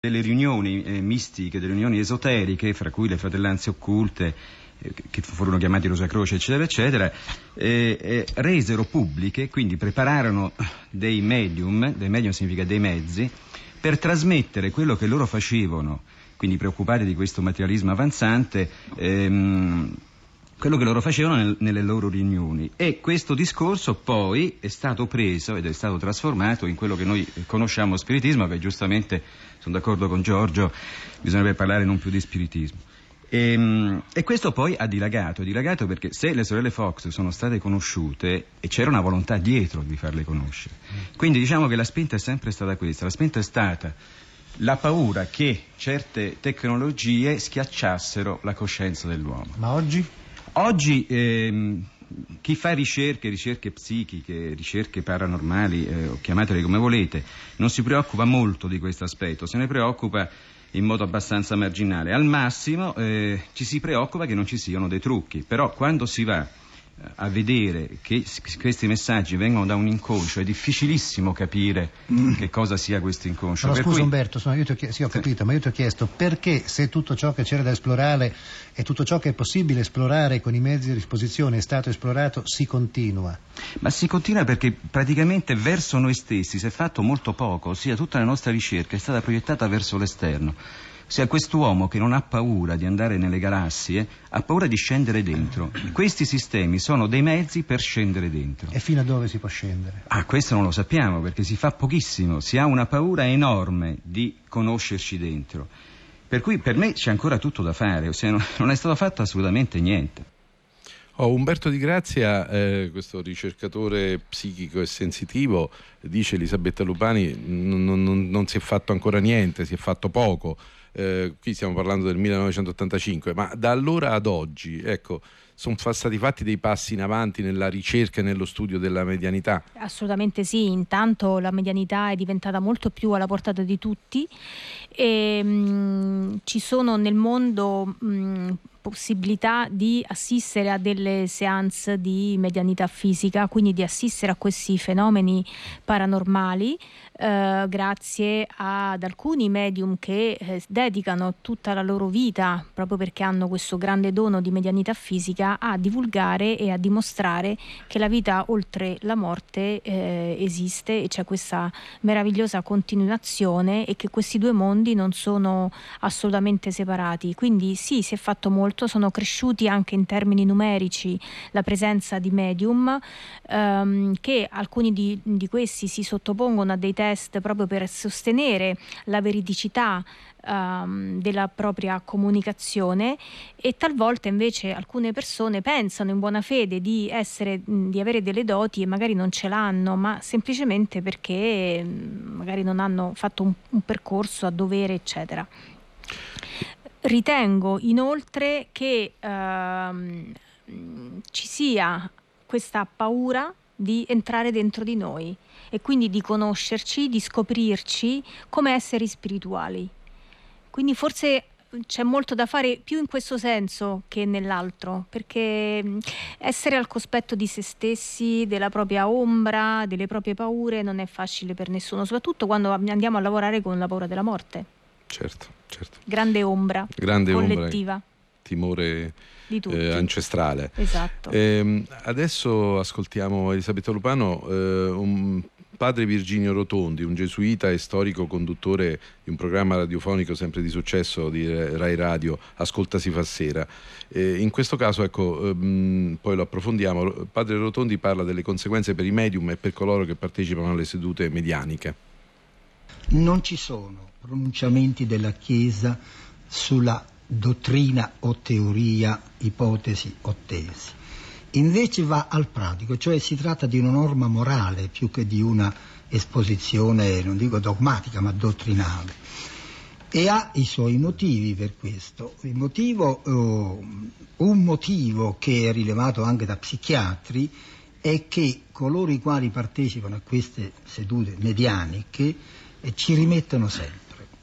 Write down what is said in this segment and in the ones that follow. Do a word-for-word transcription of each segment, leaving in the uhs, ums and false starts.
delle riunioni eh, mistiche, delle riunioni esoteriche, fra cui le fratellanze occulte, eh, che furono chiamati Rosa Croce, eccetera, eccetera, eh, eh, resero pubbliche, quindi prepararono dei medium, dei medium significa dei mezzi, per trasmettere quello che loro facevano, quindi preoccupati di questo materialismo avanzante, ehm, quello che loro facevano nel, nelle loro riunioni. E questo discorso poi è stato preso ed è stato trasformato in quello che noi conosciamo spiritismo, che giustamente, sono d'accordo con Giorgio, bisognerebbe parlare non più di spiritismo. E, e questo poi ha dilagato, ha dilagato perché se le sorelle Fox sono state conosciute e c'era una volontà dietro di farle conoscere. Quindi diciamo che la spinta è sempre stata questa, la spinta è stata la paura che certe tecnologie schiacciassero la coscienza dell'uomo. Ma oggi? Oggi ehm, chi fa ricerche, ricerche psichiche, ricerche paranormali, eh, o chiamatele come volete, non si preoccupa molto di questo aspetto, se ne preoccupa in modo abbastanza marginale. Al massimo eh, ci si preoccupa che non ci siano dei trucchi, però quando si va a vedere che questi messaggi vengono da un inconscio è difficilissimo capire mm. che cosa sia questo inconscio. Però per scusa cui... Umberto, sono, io ti ho chiesto, sì ho capito, sì. ma io ti ho chiesto perché se tutto ciò che c'era da esplorare e tutto ciò che è possibile esplorare con i mezzi a disposizione è stato esplorato, si continua? Ma si continua perché praticamente verso noi stessi si è fatto molto poco, ossia tutta la nostra ricerca è stata proiettata verso l'esterno. Ossia quest'uomo che non ha paura di andare nelle galassie, ha paura di scendere dentro. Questi sistemi sono dei mezzi per scendere dentro. E fino a dove si può scendere? Ah, questo non lo sappiamo perché si fa pochissimo, si ha una paura enorme di conoscerci dentro. Per cui per me c'è ancora tutto da fare, ossia non è stato fatto assolutamente niente. Oh, Umberto Di Grazia, eh, questo ricercatore psichico e sensitivo, dice Elisabetta Lupani, non, non, non si è fatto ancora niente, si è fatto poco. Eh, qui stiamo parlando del millenovecentottantacinque, ma da allora ad oggi, ecco, sono stati fatti dei passi in avanti nella ricerca e nello studio della medianità? Assolutamente sì, intanto la medianità è diventata molto più alla portata di tutti e mh, ci sono nel mondo mh, possibilità di assistere a delle seance di medianità fisica, quindi di assistere a questi fenomeni paranormali eh, grazie ad alcuni medium che eh, dedicano tutta la loro vita, proprio perché hanno questo grande dono di medianità fisica, a divulgare e a dimostrare che la vita oltre la morte eh, esiste e c'è questa meravigliosa continuazione e che questi due mondi non sono assolutamente separati. Quindi sì, si è fatto molto, sono cresciuti anche in termini numerici la presenza di medium ehm, che alcuni di, di questi si sottopongono a dei test proprio per sostenere la veridicità Um, della propria comunicazione, e talvolta invece alcune persone pensano in buona fede di essere di avere delle doti e magari non ce l'hanno, ma semplicemente perché magari non hanno fatto un, un percorso a dovere, eccetera. Ritengo inoltre che um, ci sia questa paura di entrare dentro di noi e quindi di conoscerci, di scoprirci come esseri spirituali. Quindi forse c'è molto da fare più in questo senso che nell'altro, perché essere al cospetto di se stessi, della propria ombra, delle proprie paure non è facile per nessuno, soprattutto quando andiamo a lavorare con la paura della morte. Certo, certo. Grande ombra Grande collettiva. Ombra, timore di tutti. Eh, ancestrale. Esatto. Eh, adesso ascoltiamo Elisabetta Lupano, eh, un padre Virginio Rotondi, un gesuita e storico conduttore di un programma radiofonico sempre di successo di Rai Radio, Ascolta si fa sera. Eh, in questo caso, ecco, ehm, poi lo approfondiamo, padre Rotondi parla delle conseguenze per i medium e per coloro che partecipano alle sedute medianiche. Non ci sono pronunciamenti della Chiesa sulla dottrina o teoria, ipotesi o tesi. Invece va al pratico, cioè si tratta di una norma morale più che di una esposizione, non dico dogmatica, ma dottrinale. E ha i suoi motivi per questo. Il motivo, eh, un motivo che è rilevato anche da psichiatri è che coloro i quali partecipano a queste sedute medianiche eh, ci rimettono sempre.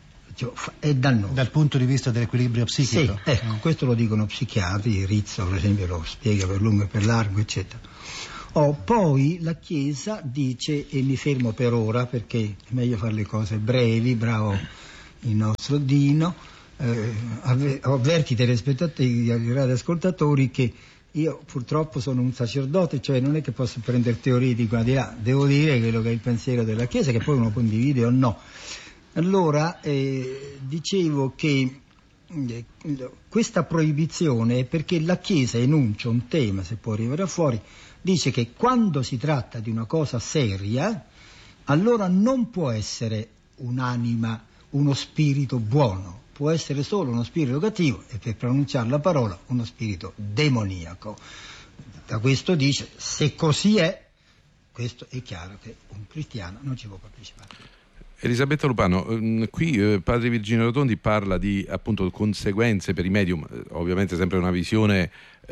È dannoso. Dal punto di vista dell'equilibrio psichico? Sì, ecco, questo lo dicono psichiatri, Rizzo per esempio lo spiega per lungo e per largo, eccetera. Oh, poi la Chiesa dice, e mi fermo per ora perché è meglio fare le cose brevi, bravo il nostro Dino. Eh, avverti i telespettatori, i radioascoltatori, che io purtroppo sono un sacerdote, cioè non è che posso prendere teorie di qua di là, devo dire quello che è il pensiero della Chiesa, che poi uno condivide o no. Allora eh, dicevo che eh, questa proibizione è perché la Chiesa enuncia un tema, se può arrivare fuori, dice che quando si tratta di una cosa seria, allora non può essere un'anima, uno spirito buono, può essere solo uno spirito cattivo, e per pronunciare la parola uno spirito demoniaco. Da questo dice, se così è, questo è chiaro che un cristiano non ci può partecipare. Elisabetta Lupano, qui eh, padre Virginio Rotondi parla di appunto conseguenze per i medium, ovviamente sempre una visione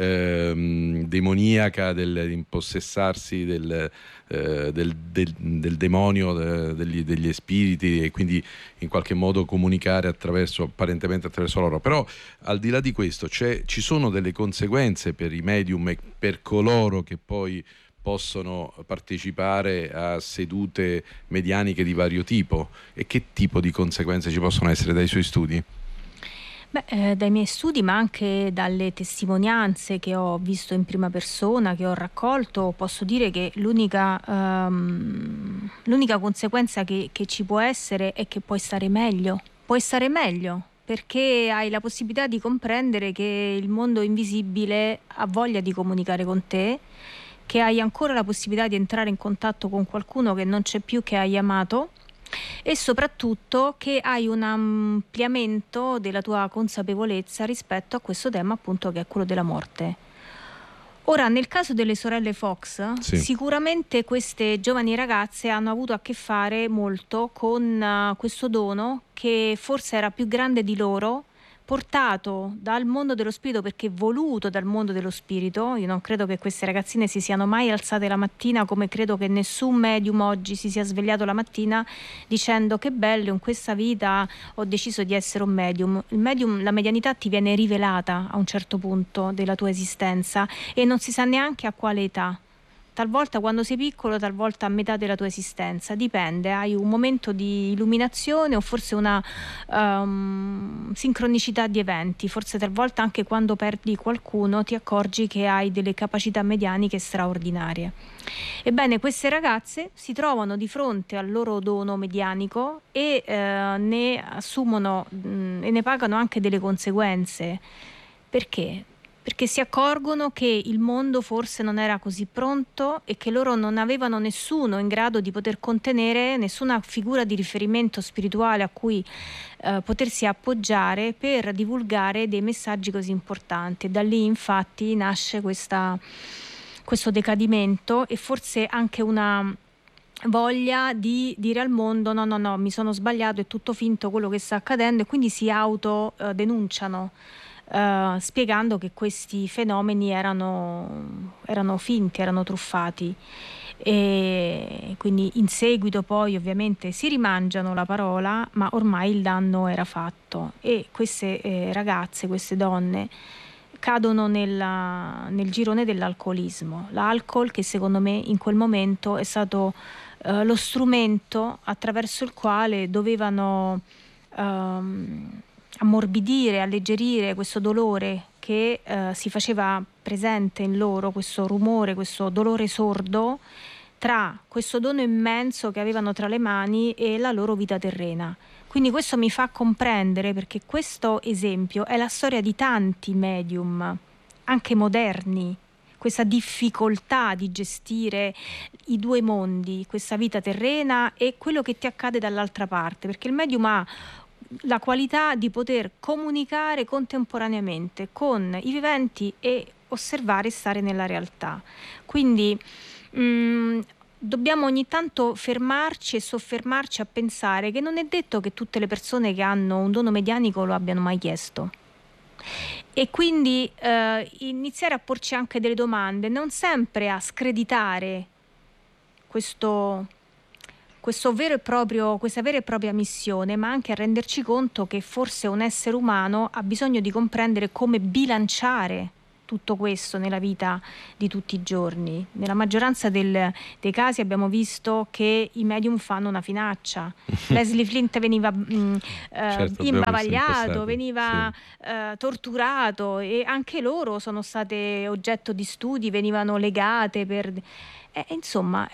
eh, demoniaca dell'impossessarsi del, eh, del, del, del demonio, de, degli, degli spiriti, e quindi in qualche modo comunicare attraverso, apparentemente attraverso loro. Però al di là di questo c'è, ci sono delle conseguenze per i medium e per coloro che poi possono partecipare a sedute medianiche di vario tipo, e che tipo di conseguenze ci possono essere dai suoi studi? Beh, eh, dai miei studi, ma anche dalle testimonianze che ho visto in prima persona, che ho raccolto, posso dire che l'unica, um, l'unica conseguenza che, che ci può essere è che puoi stare meglio, puoi stare meglio, perché hai la possibilità di comprendere che il mondo invisibile ha voglia di comunicare con te, che hai ancora la possibilità di entrare in contatto con qualcuno che non c'è più, che hai amato, e soprattutto che hai un ampliamento della tua consapevolezza rispetto a questo tema, appunto, che è quello della morte. Ora, nel caso delle sorelle Fox, sì, sicuramente queste giovani ragazze hanno avuto a che fare molto con uh, questo dono che forse era più grande di loro, portato dal mondo dello spirito, perché voluto dal mondo dello spirito. Io non credo che queste ragazzine si siano mai alzate la mattina, come credo che nessun medium oggi si sia svegliato la mattina dicendo che bello, in questa vita ho deciso di essere un medium. Il medium, la medianità ti viene rivelata a un certo punto della tua esistenza e non si sa neanche a quale età. Talvolta quando sei piccolo, talvolta a metà della tua esistenza, dipende, hai un momento di illuminazione o forse una um, sincronicità di eventi, forse talvolta anche quando perdi qualcuno ti accorgi che hai delle capacità medianiche straordinarie. Ebbene, queste ragazze si trovano di fronte al loro dono medianico e eh, ne assumono mh, e ne pagano anche delle conseguenze. Perché? Perché si accorgono che il mondo forse non era così pronto e che loro non avevano nessuno in grado di poter contenere, nessuna figura di riferimento spirituale a cui eh, potersi appoggiare per divulgare dei messaggi così importanti. Da lì infatti nasce questa, questo decadimento e forse anche una voglia di dire al mondo no no no mi sono sbagliato, è tutto finto quello che sta accadendo, e quindi si autodenunciano. Uh, spiegando che questi fenomeni erano, erano finti, erano truffati, e quindi in seguito poi ovviamente si rimangiano la parola, ma ormai il danno era fatto, e queste eh, ragazze, queste donne cadono nella, nel girone dell'alcolismo. L'alcol, che secondo me in quel momento è stato uh, lo strumento attraverso il quale dovevano um, ammorbidire, alleggerire questo dolore che eh, si faceva presente in loro, questo rumore, questo dolore sordo tra questo dono immenso che avevano tra le mani e la loro vita terrena. Quindi questo mi fa comprendere, perché questo esempio è la storia di tanti medium, anche moderni, questa difficoltà di gestire i due mondi, questa vita terrena e quello che ti accade dall'altra parte, perché il medium ha la qualità di poter comunicare contemporaneamente con i viventi e osservare e stare nella realtà. Quindi mh, dobbiamo ogni tanto fermarci e soffermarci a pensare che non è detto che tutte le persone che hanno un dono medianico lo abbiano mai chiesto, e quindi eh, iniziare a porci anche delle domande, non sempre a screditare questo questo vero e proprio, questa vera e propria missione, ma anche a renderci conto che forse un essere umano ha bisogno di comprendere come bilanciare tutto questo nella vita di tutti i giorni. Nella maggioranza del, dei casi abbiamo visto che i medium fanno una finaccia. Leslie Flint veniva mh, certo, eh, imbavagliato, veniva sì. eh, torturato, e anche loro sono state oggetto di studi, venivano legate per... Eh, insomma,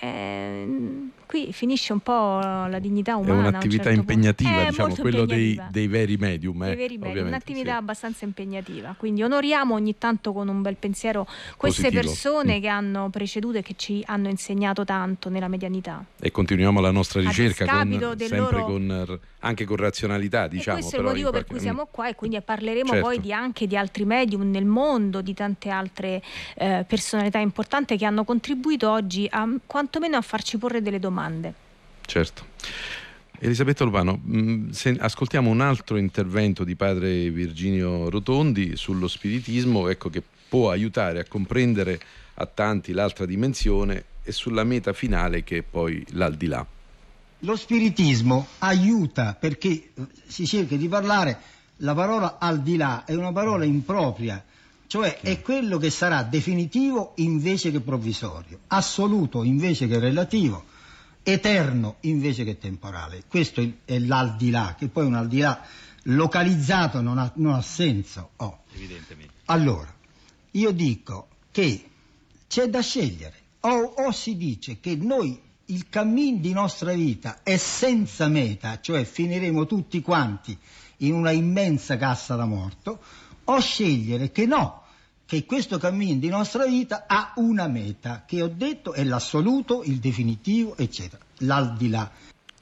eh, qui finisce un po' la dignità umana. È un'attività un certo impegnativa, eh, diciamo, quello impegnativa. Dei, dei veri medium. Eh, dei veri medium un'attività sì. abbastanza impegnativa. Quindi onoriamo ogni tanto con un bel pensiero queste Positivo. persone mm. che hanno preceduto e che ci hanno insegnato tanto nella medianità. E continuiamo la nostra ricerca con, sempre loro... con, anche con razionalità, diciamo. E questo però è il motivo qualche... per cui siamo qua, e quindi parleremo certo. poi di, anche di altri medium nel mondo, di tante altre eh, personalità importanti che hanno contribuito oggi a quantomeno a farci porre delle domande. Certo. Elisabetta Lupano, mh, se ascoltiamo un altro intervento di padre Virginio Rotondi sullo spiritismo, ecco, che può aiutare a comprendere a tanti l'altra dimensione, e sulla meta finale che è poi l'aldilà. Lo spiritismo aiuta perché si cerca di parlare, la parola aldilà è una parola impropria, cioè è quello che sarà definitivo invece che provvisorio, assoluto invece che relativo, eterno invece che temporale. Questo è l'aldilà, che poi un aldilà localizzato non ha, non ha senso. Oh. Evidentemente. Allora, io dico che c'è da scegliere, o, o si dice che noi il cammin di nostra vita è senza meta, cioè finiremo tutti quanti in una immensa cassa da morto, o scegliere che no, che questo cammino di nostra vita ha una meta, che ho detto è l'assoluto, il definitivo, eccetera, l'aldilà.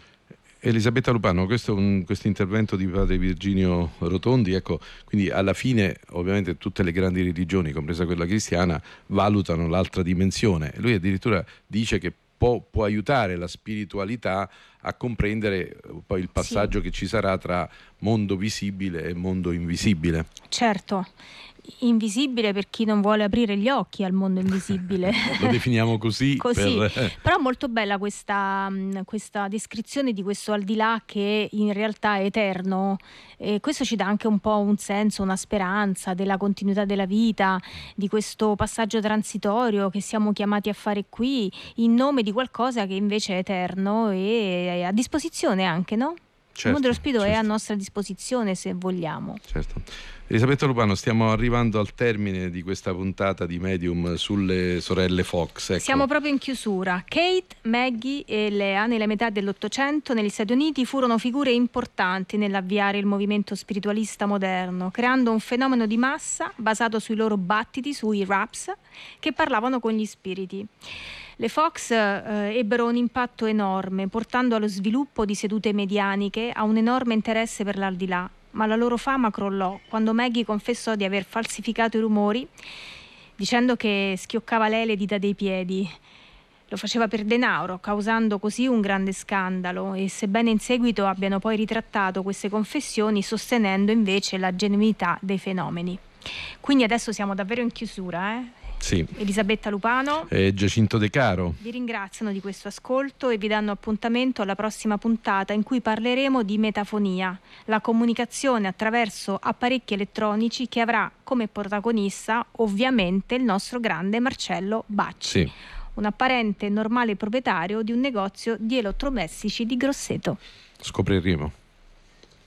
Elisabetta Lupano, questo è un questo intervento di padre Virginio Rotondi, ecco, quindi alla fine ovviamente tutte le grandi religioni, compresa quella cristiana, valutano l'altra dimensione. Lui addirittura dice che può, può aiutare la spiritualità a comprendere poi il passaggio sì. che ci sarà tra mondo visibile e mondo invisibile. Certo. Invisibile per chi non vuole aprire gli occhi al mondo invisibile. Lo definiamo così. così. Per... Però molto bella questa, questa descrizione di questo al di là che in realtà è eterno. E questo ci dà anche un po' un senso, una speranza della continuità della vita, di questo passaggio transitorio che siamo chiamati a fare qui in nome di qualcosa che invece è eterno e a disposizione anche, no? Certo, il mondo dello spirito certo. è a nostra disposizione se vogliamo. Certo. Elisabetta Lupano, stiamo arrivando al termine di questa puntata di Medium sulle sorelle Fox. Ecco. Siamo proprio in chiusura. Kate, Maggie e Lea, nella metà dell'Ottocento negli Stati Uniti, furono figure importanti nell'avviare il movimento spiritualista moderno, creando un fenomeno di massa basato sui loro battiti, sui raps, che parlavano con gli spiriti. Le Fox eh, ebbero un impatto enorme, portando allo sviluppo di sedute medianiche, a un enorme interesse per l'aldilà, ma la loro fama crollò quando Maggie confessò di aver falsificato i rumori, dicendo che schioccava lei le dita dei piedi. Lo faceva per denaro, causando così un grande scandalo, e sebbene in seguito abbiano poi ritrattato queste confessioni, sostenendo invece la genuinità dei fenomeni. Quindi adesso siamo davvero in chiusura, eh? Sì. Elisabetta Lupano e Giacinto De Caro vi ringraziano di questo ascolto e vi danno appuntamento alla prossima puntata, in cui parleremo di metafonia, la comunicazione attraverso apparecchi elettronici, che avrà come protagonista ovviamente il nostro grande Marcello Bacci, sì. un apparente normale proprietario di un negozio di elettrodomestici di Grosseto. Scopriremo.